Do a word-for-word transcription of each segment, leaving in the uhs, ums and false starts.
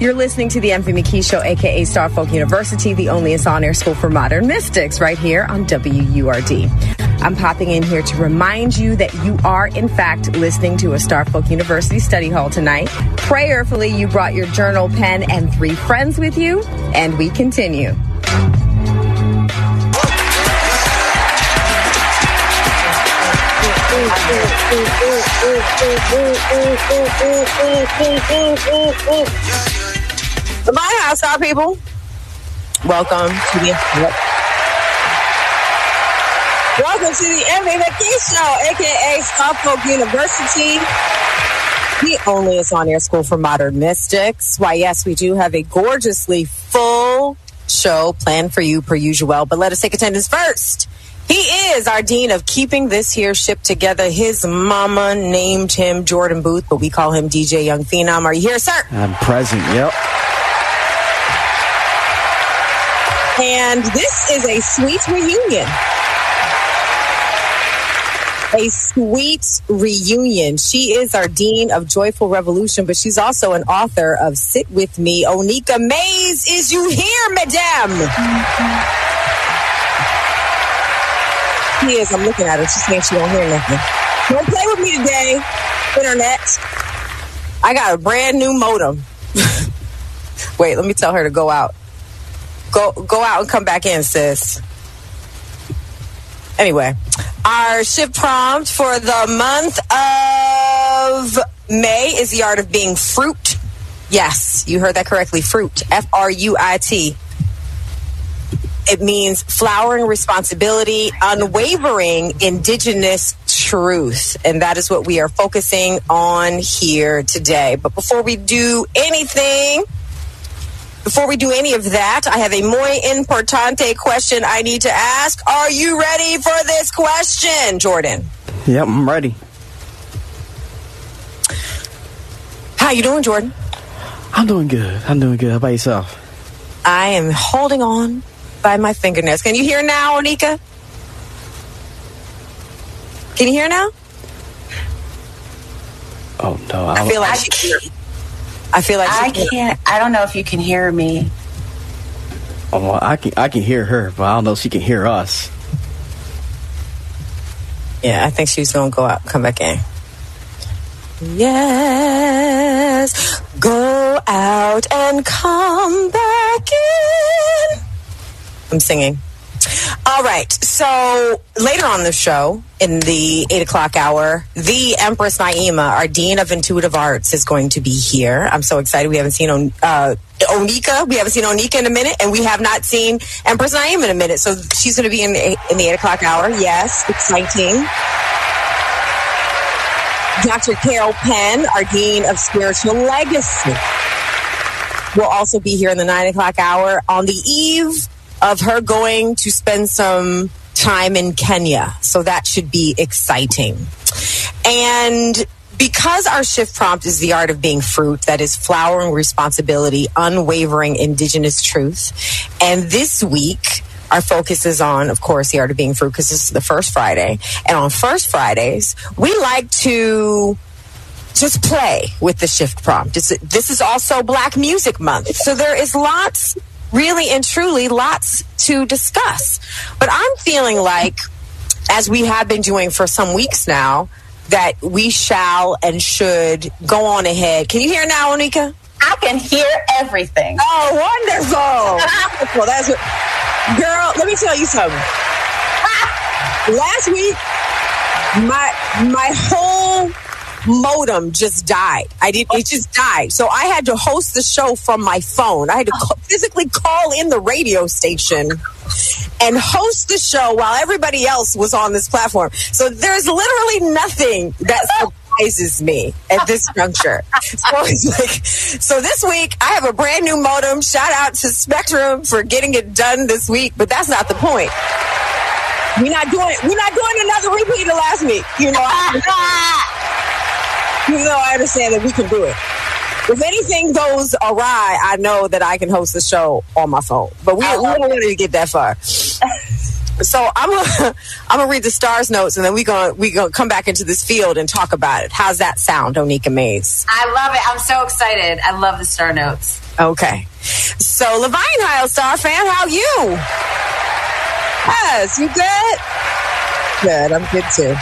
You're listening to the M V McKee Show, a k a. Starfolk University, the only on-air school for modern mystics, right here on W U R D. I'm popping in here to remind you that you are, in fact, listening to a Starfolk University study hall tonight. Prayerfully, you brought your journal, pen, and three friends with you, and we continue. Goodbye, hostile people. Welcome to the Welcome to the M V McKee Show, a k a. Starfolk University, the only on-air school for modern mystics. Why, yes, we do have a gorgeously full show planned for you per usual, but let us take attendance first. He is our dean of keeping this here ship together. His mama named him Jordan Booth, but we call him D J Young Phenom. Are you here, sir? I'm present, yep. And this is a sweet reunion. A sweet reunion. She is our dean of Joyful Revolution, but she's also an author of Sit With Me. Onika Mays, is you here, madame? She is. I'm looking at her. She's saying she don't hear nothing. Don't play with me today, internet. I got a brand new modem. Wait, let me tell her to go out. Go, go out and come back in, sis. Anyway, our shift prompt for the month of May is the art of being fruit. Yes, you heard that correctly. Fruit. F R U I T. It means flowering responsibility, unwavering indigenous truth. And that is what we are focusing on here today. But before we do anything, before we do any of that, I have a muy importante question I need to ask. Are you ready for this question, Jordan? Yep, I'm ready. How you doing, Jordan? I'm doing good. I'm doing good. How about yourself? I am holding on by my fingernails. Can you hear now, Onika? Can you hear now? Oh, no. I, I feel like I she can't. I feel like I can't. can't. I don't know if you can hear me. Oh, well, I can. I can hear her, but I don't know if she can hear us. Yeah, I think she's gonna go out, and come back in. Yes, go out and come back in. I'm singing. All right. So later on the show, in the eight o'clock hour, the Empress Naima, our Dean of Intuitive Arts, is going to be here. I'm so excited. We haven't seen uh, Onika. We haven't seen Onika in a minute, and we have not seen Empress Naima in a minute. So she's going to be in, in the eight o'clock hour. Yes, exciting. Doctor Carol Penn, our Dean of Spiritual Legacy, will also be here in the nine o'clock hour on the eve of her going to spend some time in Kenya. So that should be exciting. And because our shift prompt is the art of being fruit, that is flowering responsibility, unwavering indigenous truth. And this week, our focus is on, of course, the art of being fruit, because this is the first Friday. And on first Fridays, we like to just play with the shift prompt. It's, this is also Black Music Month. So there is lots... really and truly lots to discuss. But I'm feeling like, as we have been doing for some weeks now, that we shall and should go on ahead. Can you hear now, Onika? I can hear everything. Oh, wonderful. Well, that's what, girl, let me tell you something. Last week, my my whole modem just died. I did. It just died. So I had to host the show from my phone. I had to co- physically call in the radio station and host the show while everybody else was on this platform. So there's literally nothing that surprises me at this juncture. So it's like, so this week I have a brand new modem. Shout out to Spectrum for getting it done this week, but that's not the point. We're not doing. We're not doing another repeat of last week. You know. Even though I understand that we can do it. If anything goes awry, I know that I can host the show on my phone. But we, we don't want to get that far. So I'm gonna I'm gonna read the stars notes, and then we gonna we gonna come back into this field and talk about it. How's that sound, Onika Mays? I love it. I'm so excited. I love the star notes. Okay. So, Levine Heil Star fan, how you? Yes, you good? Good, I'm good too.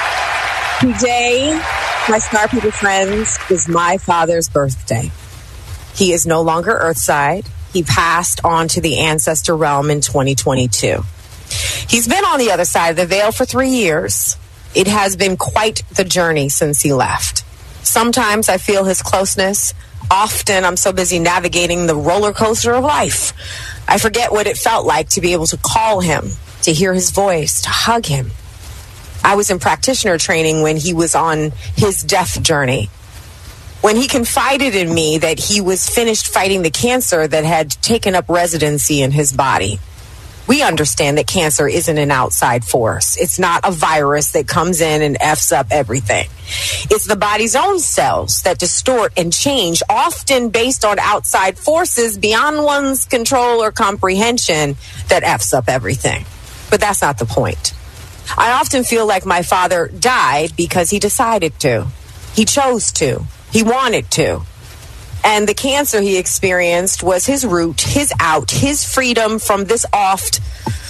Today, my Star People friends, is my father's birthday. He is no longer Earthside. He passed on to the ancestor realm in twenty twenty-two. He's been on the other side of the veil for three years. It has been quite the journey since he left. Sometimes I feel his closeness. Often I'm so busy navigating the roller coaster of life, I forget what it felt like to be able to call him, to hear his voice, to hug him. I was in practitioner training when he was on his death journey. When he confided in me that he was finished fighting the cancer that had taken up residency in his body. We understand that cancer isn't an outside force. It's not a virus that comes in and F's up everything. It's the body's own cells that distort and change, often based on outside forces beyond one's control or comprehension, that F's up everything. But that's not the point. I often feel like my father died because he decided to. He chose to. He wanted to. And the cancer he experienced was his root, his out, his freedom from this oft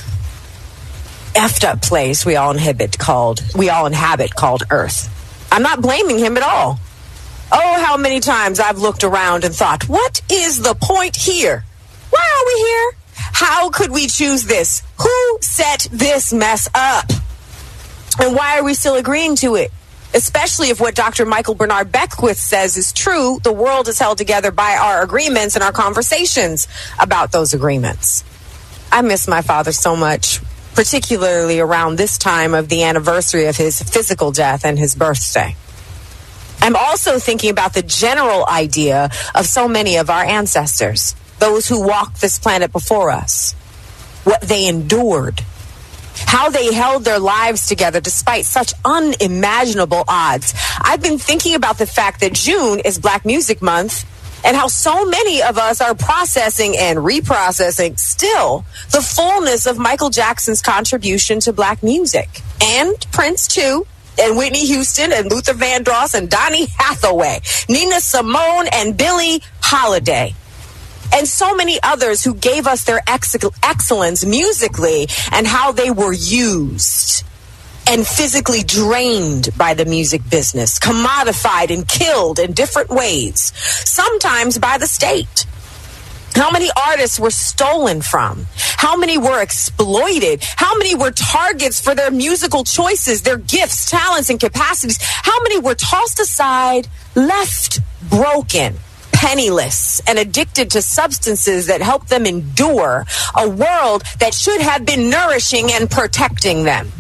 effed up place we all inhabit called, we all inhabit called Earth. I'm not blaming him at all. Oh, how many times I've looked around and thought, what is the point here? Why are we here? How could we choose this? Who set this mess up? And why are we still agreeing to it? Especially if what Doctor Michael Bernard Beckwith says is true, the world is held together by our agreements and our conversations about those agreements. I miss my father so much, particularly around this time of the anniversary of his physical death and his birthday. I'm also thinking about the general idea of so many of our ancestors, those who walked this planet before us, what they endured, how they held their lives together despite such unimaginable odds. I've been thinking about the fact that June is Black Music Month and how so many of us are processing and reprocessing still the fullness of Michael Jackson's contribution to Black music. And Prince, too, and Whitney Houston and Luther Vandross and Donny Hathaway, Nina Simone and Billie Holiday. And so many others who gave us their ex- excellence musically and how they were used and physically drained by the music business, commodified and killed in different ways, sometimes by the state. How many artists were stolen from? How many were exploited? How many were targets for their musical choices, their gifts, talents, and capacities? How many were tossed aside, left broken, penniless, and addicted to substances that help them endure a world that should have been nourishing and protecting them?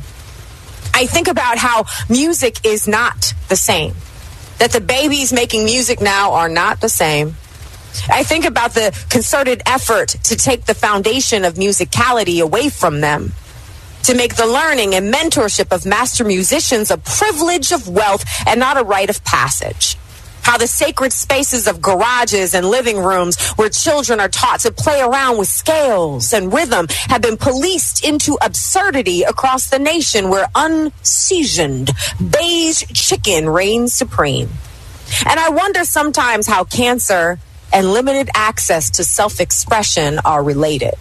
I think about how music is not the same, that the babies making music now are not the same. I think about the concerted effort to take the foundation of musicality away from them, to make the learning and mentorship of master musicians a privilege of wealth and not a rite of passage. How the sacred spaces of garages and living rooms where children are taught to play around with scales and rhythm have been policed into absurdity across the nation, where unseasoned beige chicken reigns supreme. And I wonder sometimes how cancer and limited access to self-expression are related.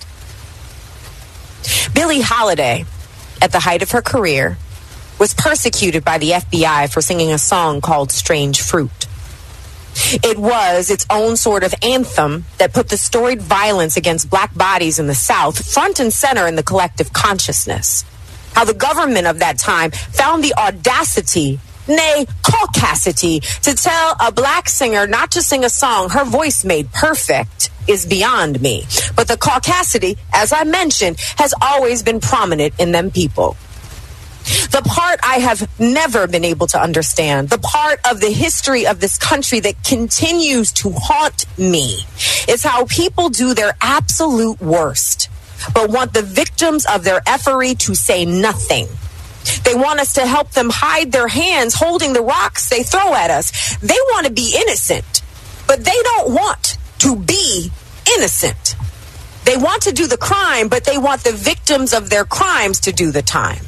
Billie Holiday, at the height of her career, was persecuted by the F B I for singing a song called Strange Fruit. It was its own sort of anthem that put the storied violence against Black bodies in the South front and center in the collective consciousness. How the government of that time found the audacity, nay, caucasity, to tell a Black singer not to sing a song her voice made perfect is beyond me. But the caucasity, as I mentioned, has always been prominent in them people. The part I have never been able to understand, the part of the history of this country that continues to haunt me, is how people do their absolute worst, but want the victims of their effery to say nothing. They want us to help them hide their hands holding the rocks they throw at us. They want to be innocent, but they don't want to be innocent. They want to do the crime, but they want the victims of their crimes to do the time.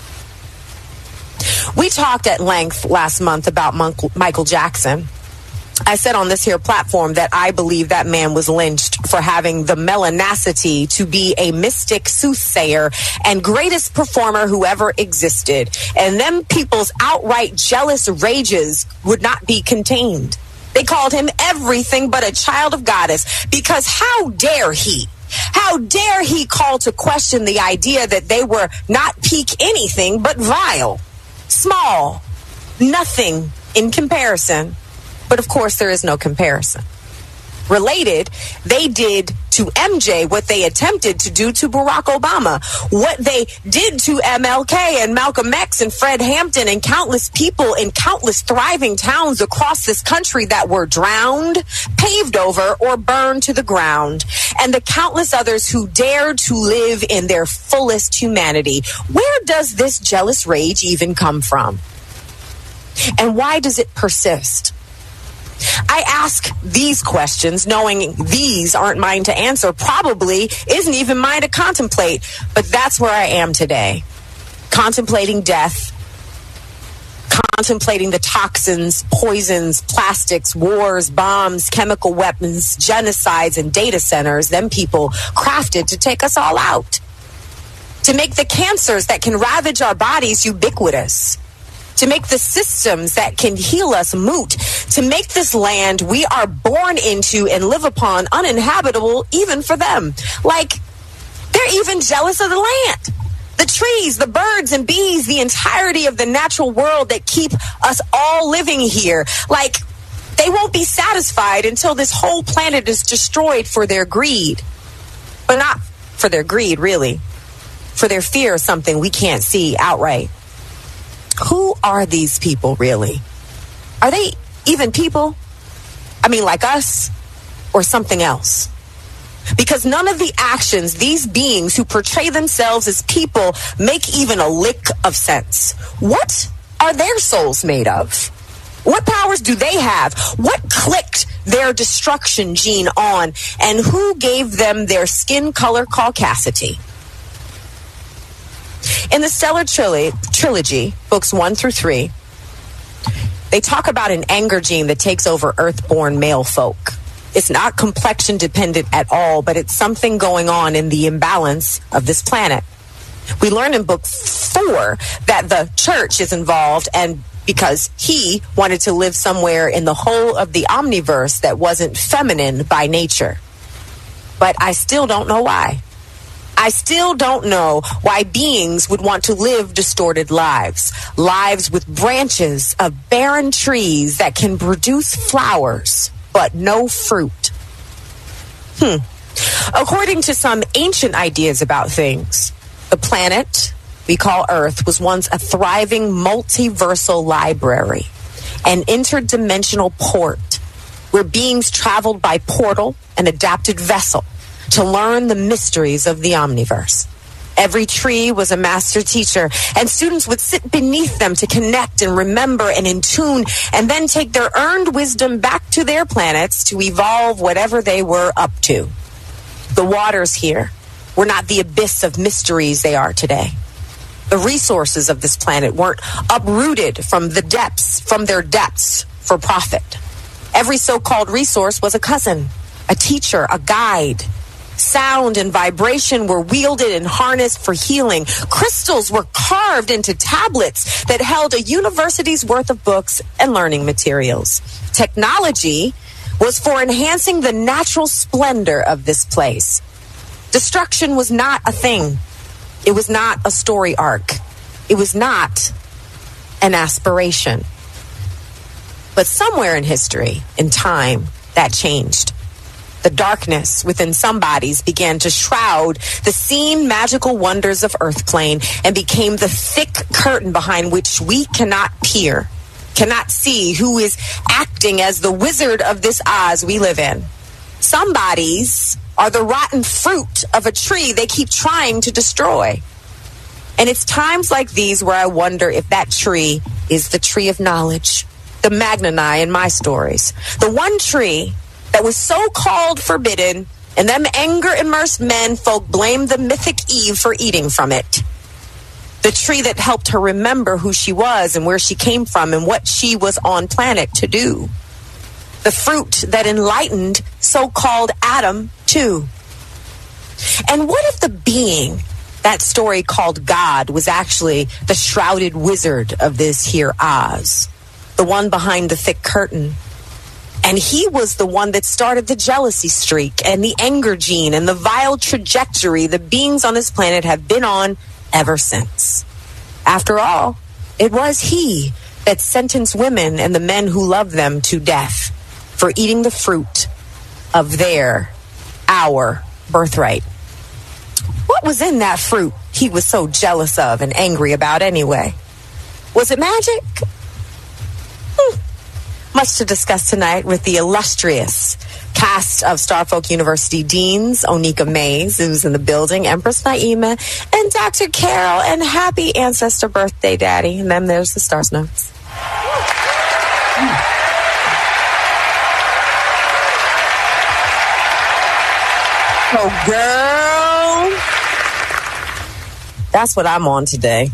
We talked at length last month about Michael Jackson. I said on this here platform that I believe that man was lynched for having the melanacity to be a mystic soothsayer and greatest performer who ever existed. And them people's outright jealous rages would not be contained. They called him everything but a child of goddess, because how dare he? How dare he call to question the idea that they were not peak anything but vile, small, nothing in comparison. But of course, there is no comparison. Related, they did to M J what they attempted to do to Barack Obama, what they did to M L K and Malcolm X and Fred Hampton and countless people in countless thriving towns across this country that were drowned, paved over, or burned to the ground, and the countless others who dared to live in their fullest humanity. Where does this jealous rage even come from? And why does it persist? I ask these questions knowing these aren't mine to answer, probably isn't even mine to contemplate, but that's where I am today. Contemplating death, contemplating the toxins, poisons, plastics, wars, bombs, chemical weapons, genocides, and data centers them people crafted to take us all out. To make the cancers that can ravage our bodies ubiquitous. To make the systems that can heal us moot, to make this land we are born into and live upon uninhabitable even for them. Like, they're even jealous of the land. The trees, the birds and bees, the entirety of the natural world that keep us all living here. Like, they won't be satisfied until this whole planet is destroyed for their greed. But not for their greed, really. For their fear of something we can't see outright. Who are these people, really? Are they even people? I mean, like us, or something else? Because none of the actions these beings who portray themselves as people make even a lick of sense. What are their souls made of? What powers do they have? What clicked their destruction gene on? And who gave them their skin color caucasity? In the Stellar Tril- Trilogy, books one through three, they talk about an anger gene that takes over Earth-born male folk. It's not complexion dependent at all, but it's something going on in the imbalance of this planet. We learn in book four that the church is involved, and because he wanted to live somewhere in the whole of the omniverse that wasn't feminine by nature. But I still don't know why. I still don't know why beings would want to live distorted lives, lives with branches of barren trees that can produce flowers, but no fruit. Hmm. According to some ancient ideas about things, the planet we call Earth was once a thriving multiversal library, an interdimensional port where beings traveled by portal and adapted vessel to learn the mysteries of the omniverse. Every tree was a master teacher, and students would sit beneath them to connect and remember and intune, and then take their earned wisdom back to their planets to evolve whatever they were up to. The waters here were not the abyss of mysteries they are today. The resources of this planet weren't uprooted from the depths, from their depths for profit. Every so-called resource was a cousin, a teacher, a guide. Sound and vibration were wielded and harnessed for healing. Crystals were carved into tablets that held a university's worth of books and learning materials. Technology was for enhancing the natural splendor of this place. Destruction was not a thing. It was not a story arc. It was not an aspiration. But somewhere in history, in time, that changed. The darkness within some bodies began to shroud the seen magical wonders of Earthplane and became the thick curtain behind which we cannot peer, cannot see who is acting as the wizard of this Oz we live in. Some bodies are the rotten fruit of a tree they keep trying to destroy. And it's times like these where I wonder if that tree is the tree of knowledge, the Magnani in my stories, the one tree that was so called forbidden, and them anger-immersed men folk blamed the mythic Eve for eating from it. The tree that helped her remember who she was and where she came from and what she was on planet to do. the fruit that enlightened so-called Adam too. And what if the being that story called God was actually the shrouded wizard of this here Oz, the one behind the thick curtain? And he was the one that started the jealousy streak and the anger gene and the vile trajectory the beings on this planet have been on ever since. After all, it was he that sentenced women and the men who loved them to death for eating the fruit of their, our birthright. What was in that fruit he was so jealous of and angry about anyway? Was it magic? Hmm. Much to discuss tonight with the illustrious cast of Starfolk University Deans, Onika Mays, who's in the building, Empress Naima, and Doctor Carol, and happy ancestor birthday, Daddy. And then there's the Stars Notes. Oh, girl. That's what I'm on today.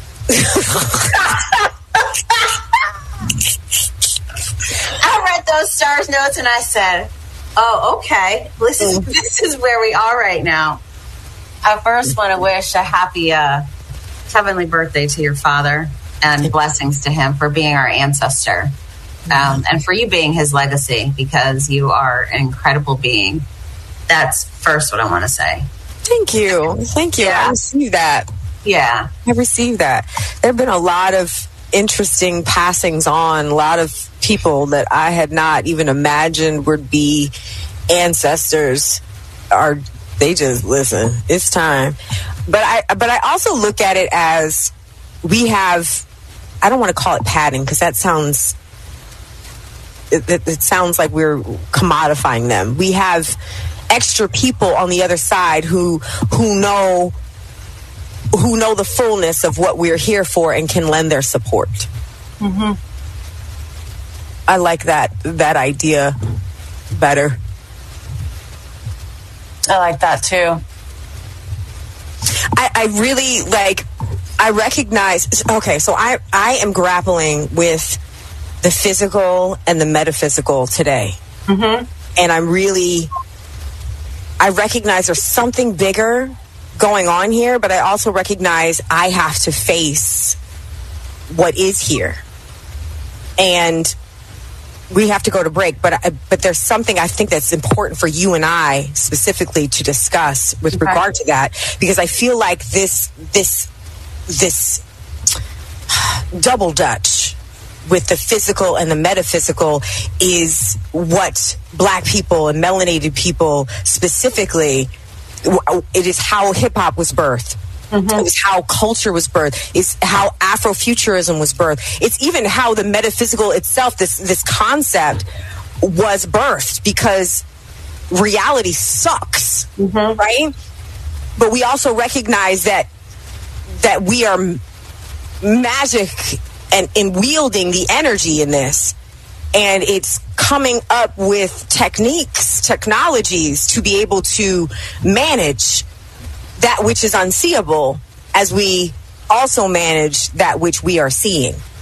I read those Stars Notes and I said, oh, okay. This is, this is where we are right now. I first want to wish a happy uh, heavenly birthday to your father and blessings to him for being our ancestor. Um, and for you being his legacy, because you are an incredible being. That's first what I want to say. Thank you. Thank you. Yeah. I received that. Yeah. I received that. There have been a lot of interesting passings on, a lot of people that I had not even imagined would be ancestors. Are they just, listen, it's time. But I, but I also look at it as we have, I don't want to call it padding because that sounds, it, it, it sounds like we're commodifying them. We have extra people on the other side who who know who know the fullness of what we're here for and can lend their support. Mm-hmm. I like that that idea better. I like that too. I, I really like I recognize okay, so I, I am grappling with the physical and the metaphysical today. Mm-hmm. And I'm really I recognize there's something bigger going on here, but I also recognize I have to face what is here. And we have to go to break, but I, but there's something I think that's important for you and I specifically to discuss with okay. regard to that, because I feel like this this this double dutch with the physical and the metaphysical is what Black people and melanated people specifically, it is how hip-hop was birthed. Mm-hmm. It was how culture was birthed. It's how Afrofuturism was birthed. It's even how the metaphysical itself, this this concept, was birthed, because reality sucks, mm-hmm. right? But we also recognize that that we are magic and in wielding the energy in this, and it's coming up with techniques, technologies to be able to manage that which is unseeable as we also manage that which we are seeing.